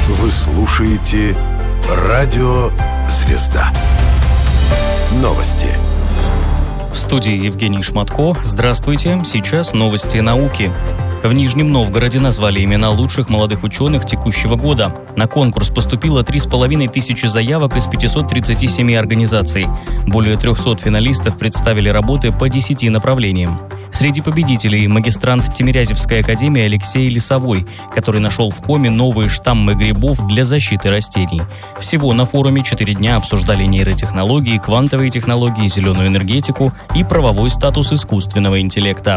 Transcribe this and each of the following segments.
Вы слушаете «Радио Звезда». Новости. В студии Евгений Шматко. Здравствуйте. Сейчас новости науки. В Нижнем Новгороде назвали имена лучших молодых ученых текущего года. На конкурс поступило 3500 заявок из 537 организаций. Более 300 финалистов представили работы по 10 направлениям. Среди победителей магистрант Тимирязевской академии Алексей Лисовой, который нашел в коме новые штаммы грибов для защиты растений. Всего на форуме 4 дня обсуждали нейротехнологии, квантовые технологии, зеленую энергетику и правовой статус искусственного интеллекта.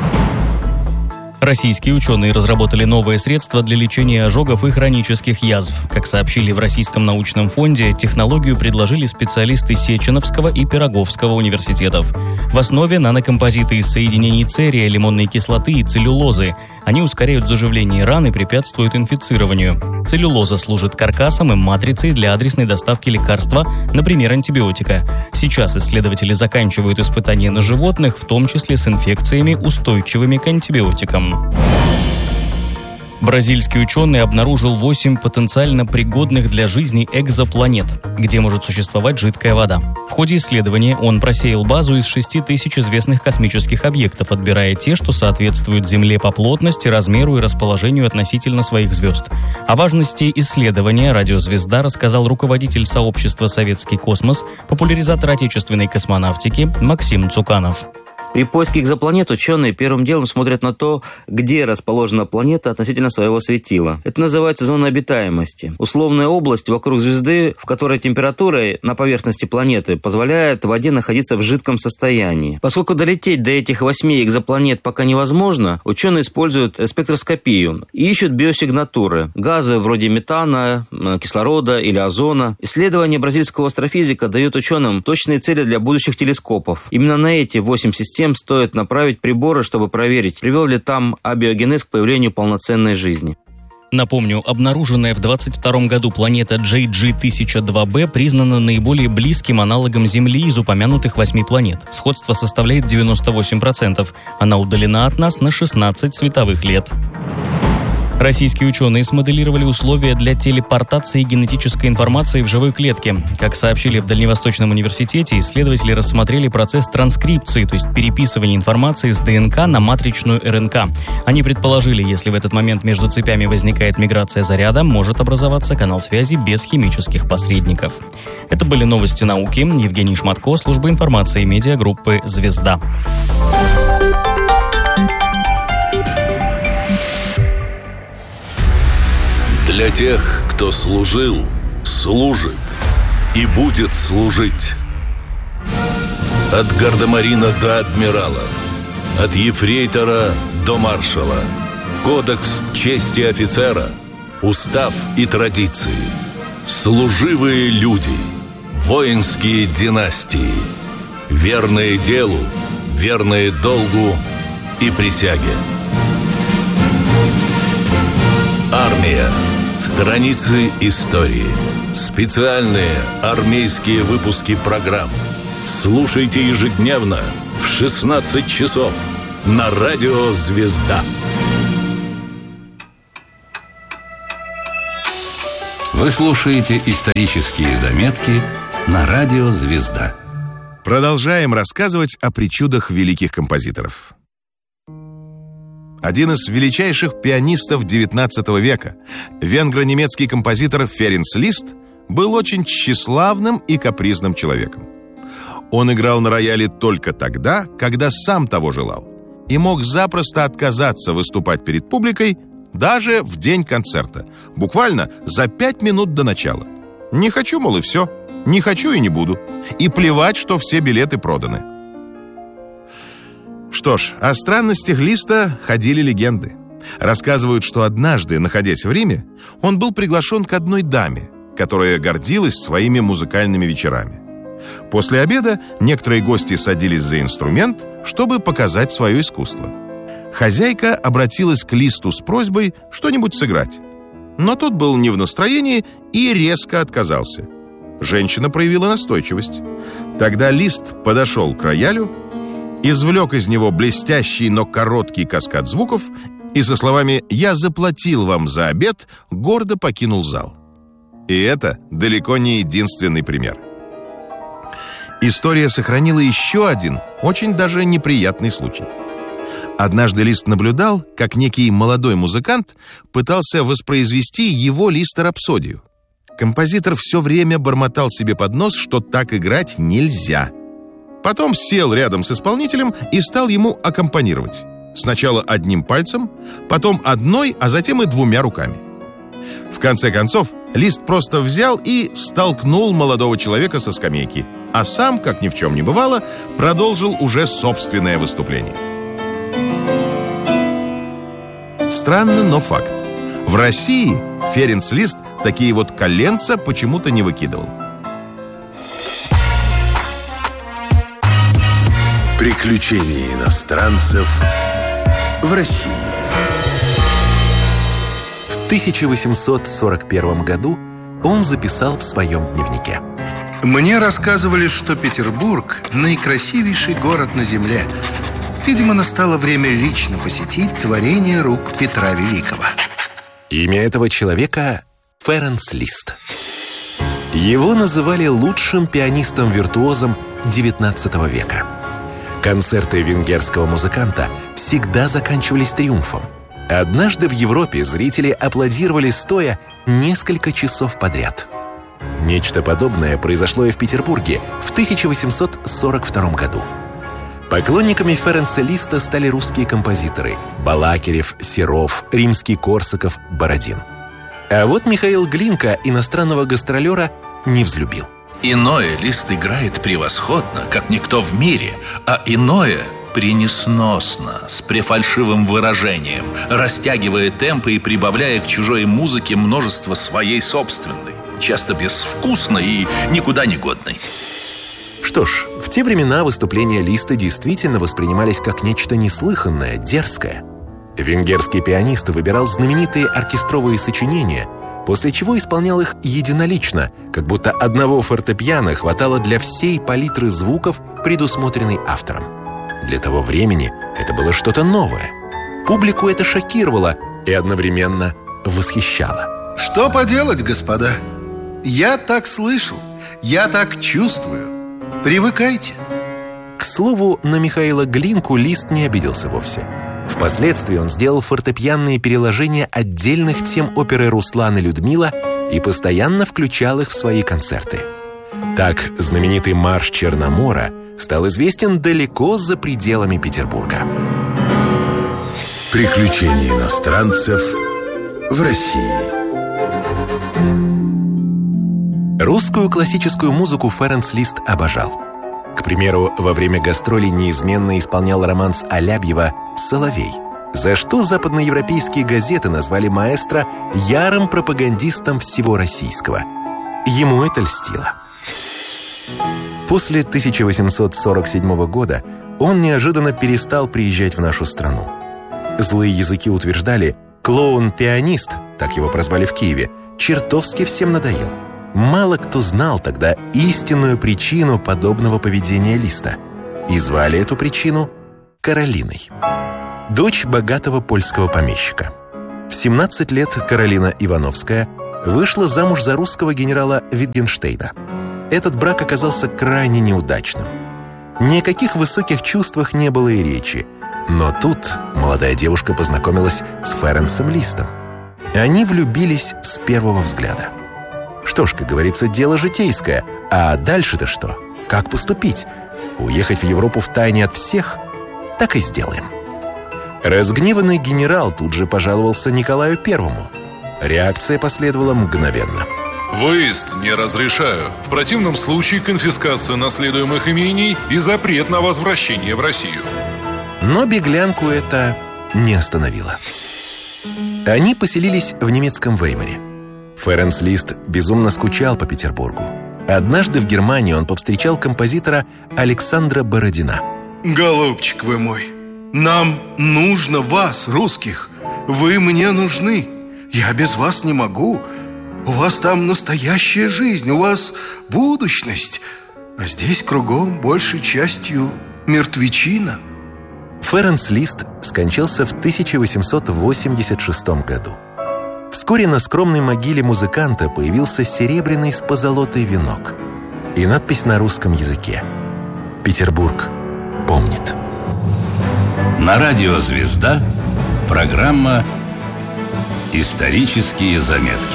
Российские ученые разработали новые средства для лечения ожогов и хронических язв. Как сообщили в Российском научном фонде, технологию предложили специалисты Сеченовского и Пироговского университетов. В основе нанокомпозиты из соединений церия, лимонной кислоты и целлюлозы. Они ускоряют заживление ран и препятствуют инфицированию. Целлюлоза служит каркасом и матрицей для адресной доставки лекарства, например, антибиотика. Сейчас исследователи заканчивают испытания на животных, в том числе с инфекциями, устойчивыми к антибиотикам. Бразильский ученый обнаружил 8 потенциально пригодных для жизни экзопланет, где может существовать жидкая вода. В ходе исследования он просеял базу из 6000 известных космических объектов, отбирая те, что соответствуют Земле по плотности, размеру и расположению относительно своих звезд. О важности исследования «Радио Звезда» рассказал руководитель сообщества «Советский космос», популяризатор отечественной космонавтики Максим Цуканов. При поиске экзопланет ученые первым делом смотрят на то, где расположена планета относительно своего светила. Это называется зона обитаемости. Условная область вокруг звезды, в которой температура на поверхности планеты позволяет воде находиться в жидком состоянии. Поскольку долететь до этих 8 экзопланет пока невозможно, ученые используют спектроскопию и ищут биосигнатуры. Газы вроде метана, кислорода или озона. Исследования бразильского астрофизика дают ученым точные цели для будущих телескопов. Именно на эти 8 систем стоит направить приборы, чтобы проверить, привел ли там абиогенез к появлению полноценной жизни. Напомню, обнаруженная в 2022 году планета JG-1002b признана наиболее близким аналогом Земли из упомянутых 8 планет. Сходство составляет 98%. Она удалена от нас на 16 световых лет. Российские ученые смоделировали условия для телепортации генетической информации в живой клетке. Как сообщили в Дальневосточном университете, исследователи рассмотрели процесс транскрипции, то есть переписывания информации с ДНК на матричную РНК. Они предположили, если в этот момент между цепями возникает миграция заряда, может образоваться канал связи без химических посредников. Это были новости науки. Евгений Шматко, служба информации медиагруппы «Звезда». Для тех, кто служил, служит и будет служить. От гардемарина до адмирала, от ефрейтора до маршала. Кодекс чести офицера, устав и традиции. Служивые люди, воинские династии. Верные делу, верные долгу и присяге. Армия. Страницы истории. Специальные армейские выпуски программ. Слушайте ежедневно в 16 часов на Радио Звезда. Вы слушаете исторические заметки на Радио Звезда. Продолжаем рассказывать о причудах великих композиторов. Один из величайших пианистов XIX века, венгро-немецкий композитор Ференц Лист, был очень тщеславным и капризным человеком. Он играл на рояле только тогда, когда сам того желал, и мог запросто отказаться выступать перед публикой даже в день концерта, буквально за 5 минут до начала. Не хочу, мол, и все. Не хочу и не буду. И плевать, что все билеты проданы. Что ж, о странностях Листа ходили легенды. Рассказывают, что однажды, находясь в Риме, он был приглашен к одной даме, которая гордилась своими музыкальными вечерами. После обеда некоторые гости садились за инструмент, чтобы показать свое искусство. Хозяйка обратилась к Листу с просьбой что-нибудь сыграть. Но тот был не в настроении и резко отказался. Женщина проявила настойчивость. Тогда Лист подошел к роялю, извлек из него блестящий, но короткий каскад звуков и со словами «Я заплатил вам за обед» гордо покинул зал. И это далеко не единственный пример. История сохранила еще один, очень даже неприятный случай. Однажды Лист наблюдал, как некий молодой музыкант пытался воспроизвести его Листа-рапсодию. Композитор все время бормотал себе под нос, что так играть нельзя. Потом сел рядом с исполнителем и стал ему аккомпанировать. Сначала одним пальцем, потом одной, а затем и двумя руками. В конце концов, Лист просто взял и столкнул молодого человека со скамейки, а сам, как ни в чем не бывало, продолжил уже собственное выступление. Странно, но факт. В России Ференц Лист такие вот коленца почему-то не выкидывал. Приключения иностранцев в России. В 1841 году он записал в своем дневнике: «Мне рассказывали, что Петербург – наикрасивейший город на земле. Видимо, настало время лично посетить творение рук Петра Великого». Имя этого человека – Ференц Лист. Его называли лучшим пианистом-виртуозом XIX века. Концерты венгерского музыканта всегда заканчивались триумфом. Однажды в Европе зрители аплодировали стоя несколько часов подряд. Нечто подобное произошло и в Петербурге в 1842 году. Поклонниками Ференца Листа стали русские композиторы Балакирев, Серов, Римский-Корсаков, Бородин. А вот Михаил Глинка иностранного гастролера не взлюбил. Иное Лист играет превосходно, как никто в мире, а иное пренесносно, с префальшивым выражением, растягивая темпы и прибавляя к чужой музыке множество своей собственной, часто безвкусной и никуда не годной. Что ж, в те времена выступления Листа действительно воспринимались как нечто неслыханное, дерзкое. Венгерский пианист выбирал знаменитые оркестровые сочинения, после чего исполнял их единолично, как будто одного фортепиано хватало для всей палитры звуков, предусмотренной автором. Для того времени это было что-то новое. Публику это шокировало и одновременно восхищало. Что поделать, господа? Я так слышу, я так чувствую. Привыкайте. К слову, на Михаила Глинку Лист не обиделся вовсе. Впоследствии он сделал фортепианные переложения отдельных тем оперы «Руслан и Людмила» и постоянно включал их в свои концерты. Так, знаменитый марш Черномора стал известен далеко за пределами Петербурга. Приключения иностранцев в России. Русскую классическую музыку Ференц Лист обожал. К примеру, во время гастролей неизменно исполнял романс Алябьева «Соловей», за что западноевропейские газеты назвали маэстро ярым пропагандистом всего российского. Ему это льстило. После 1847 года он неожиданно перестал приезжать в нашу страну. Злые языки утверждали, клоун-пианист, так его прозвали в Киеве, чертовски всем надоел. Мало кто знал тогда истинную причину подобного поведения Листа. И звали эту причину Каролиной. Дочь богатого польского помещика. В 17 лет Каролина Ивановская вышла замуж за русского генерала Витгенштейна. Этот брак оказался крайне неудачным. Ни о каких высоких чувствах не было и речи. Но тут молодая девушка познакомилась с Ференцем Листом. Они влюбились с первого взгляда. Что ж, как говорится, дело житейское. А дальше-то что? Как поступить? Уехать в Европу втайне от всех? Так и сделаем. Разгневанный генерал тут же пожаловался Николаю Первому. Реакция последовала мгновенно. Выезд не разрешаю. В противном случае конфискация наследуемых имений и запрет на возвращение в Россию. Но беглянку это не остановило. Они поселились в немецком Веймаре. Ференц Лист безумно скучал по Петербургу. Однажды в Германии он повстречал композитора Александра Бородина. Голубчик вы мой, нам нужно вас, русских. Вы мне нужны. Я без вас не могу. У вас там настоящая жизнь, у вас будущность. А здесь кругом большей частью мертвечина. Ференс Лист скончался в 1886 году. Вскоре на скромной могиле музыканта появился серебряный с позолотой венок и надпись на русском языке: «Петербург помнит». На радио «Звезда» программа «Исторические заметки».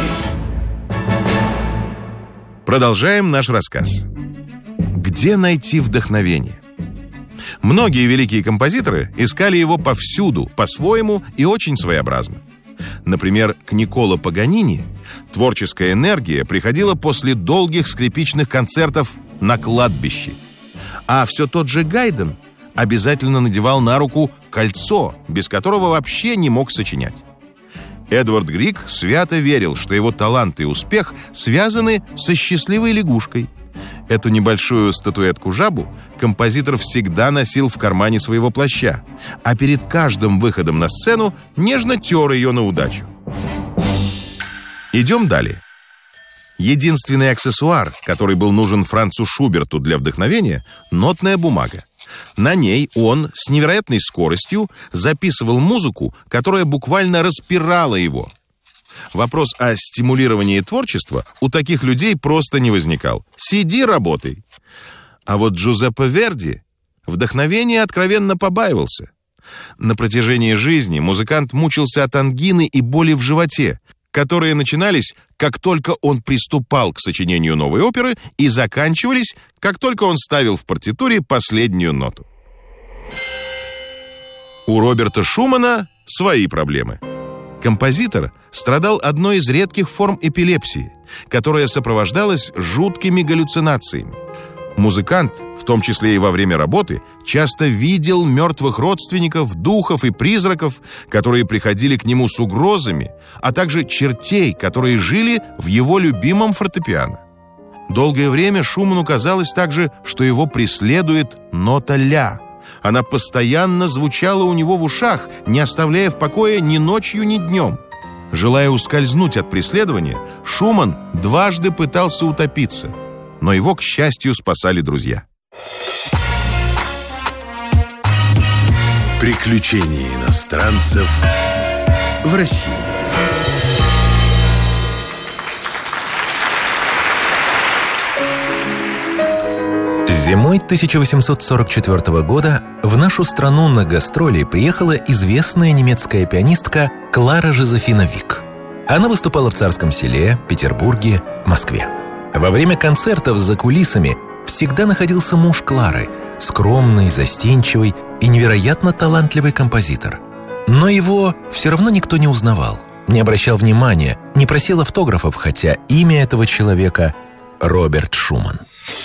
Продолжаем наш рассказ. Где найти вдохновение? Многие великие композиторы искали его повсюду, по-своему и очень своеобразно. Например, к Никколо Паганини творческая энергия приходила после долгих скрипичных концертов на кладбище. А все тот же Гайден обязательно надевал на руку кольцо, без которого вообще не мог сочинять. Эдвард Григ свято верил, что его талант и успех связаны со счастливой лягушкой. Эту небольшую статуэтку-жабу композитор всегда носил в кармане своего плаща, а перед каждым выходом на сцену нежно тер ее на удачу. Идем далее. Единственный аксессуар, который был нужен Францу Шуберту для вдохновения – нотная бумага. На ней он с невероятной скоростью записывал музыку, которая буквально распирала его. Вопрос о стимулировании творчества у таких людей просто не возникал. Сиди, работай. А вот Джузеппе Верди вдохновения откровенно побаивался. На протяжении жизни музыкант мучился от ангины и боли в животе, которые начинались, как только он приступал к сочинению новой оперы, и заканчивались, как только он ставил в партитуре последнюю ноту. У Роберта Шумана свои проблемы. Композитор страдал одной из редких форм эпилепсии, которая сопровождалась жуткими галлюцинациями. Музыкант, в том числе и во время работы, часто видел мертвых родственников, духов и призраков, которые приходили к нему с угрозами, а также чертей, которые жили в его любимом фортепиано. Долгое время Шуману казалось также, что его преследует нота ля. Она постоянно звучала у него в ушах, не оставляя в покое ни ночью, ни днем. Желая ускользнуть от преследования, Шуман дважды пытался утопиться, но его, к счастью, спасали друзья. Приключения иностранцев в России. Зимой 1844 года в нашу страну на гастроли приехала известная немецкая пианистка Клара Жозефина Вик. Она выступала в Царском Селе, Петербурге, Москве. Во время концертов за кулисами всегда находился муж Клары, скромный, застенчивый и невероятно талантливый композитор. Но его все равно никто не узнавал, не обращал внимания, не просил автографов, хотя имя этого человека – Роберт Шуман.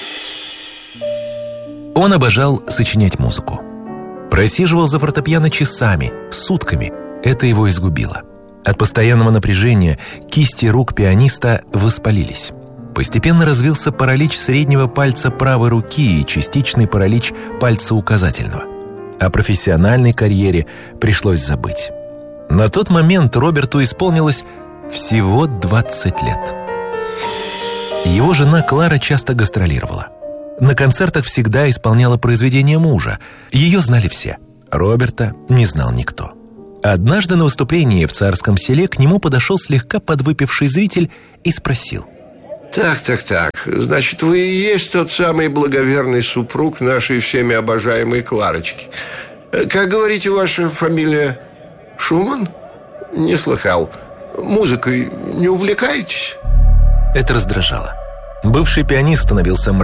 Он обожал сочинять музыку. Просиживал за фортепиано часами, сутками. Это его изгубило. От постоянного напряжения кисти рук пианиста воспалились. Постепенно развился паралич среднего пальца правой руки и частичный паралич пальца указательного. О профессиональной карьере пришлось забыть. На тот момент Роберту исполнилось всего 20 лет. Его жена Клара часто гастролировала. На концертах всегда исполняла произведения мужа. Ее знали все. Роберта не знал никто. Однажды на выступлении в Царском Селе к нему подошел слегка подвыпивший зритель и спросил: Так. Значит, вы и есть тот самый благоверный супруг нашей всеми обожаемой Кларочки. Как говорите, ваша фамилия Шуман? Не слыхал. Музыкой не увлекаетесь? Это раздражало. Бывший пианист становился